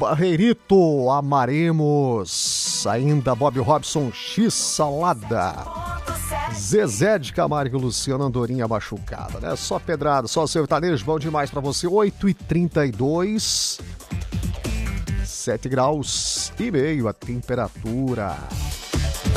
Barreirito, amaremos. Ainda Bob Robson, X-Salada. Zezé de Camargo e Luciano, Andorinha machucada, né? Só pedrada, só sertanejo, bom demais pra você. 8h32, 7 graus e meio a temperatura.